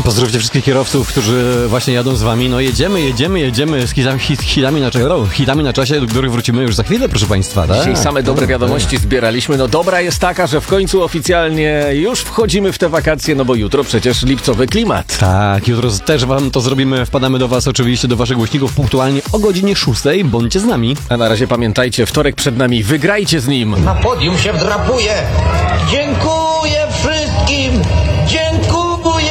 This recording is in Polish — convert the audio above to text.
Pozdrówcie wszystkich kierowców, którzy właśnie jadą z wami. No jedziemy z hitami na czasie, do których wrócimy już za chwilę, proszę państwa. Tak? Dzisiaj same dobre wiadomości zbieraliśmy. No dobra jest taka, że w końcu oficjalnie już wchodzimy w te wakacje, no bo jutro przecież lipcowy klimat. Tak, jutro też wam to zrobimy. Wpadamy do was oczywiście, do waszych głośników punktualnie o godzinie 6. Bądźcie z nami. A na razie pamiętajcie, wtorek przed nami, wygrajcie z nim. Na podium się wdrapuję. Dziękuję wszystkim. Dziękuję.